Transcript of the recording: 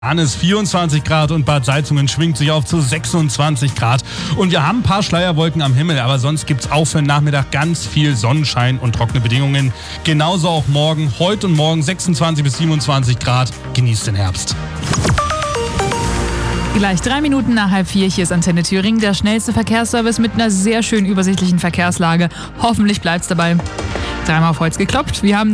Hannes 24 Grad und Bad Salzungen schwingt sich auf zu 26 Grad. Und wir haben ein paar Schleierwolken am Himmel, aber sonst gibt es auch für den Nachmittag ganz viel Sonnenschein und trockene Bedingungen. Genauso auch morgen, heute und morgen 26 bis 27 Grad. Genießt den Herbst. Gleich 3 Minuten nach 3:30. Hier ist Antenne Thüringen, der schnellste Verkehrsservice mit einer sehr schön übersichtlichen Verkehrslage. Hoffentlich bleibt's dabei. Dreimal auf Holz geklopft. Wir haben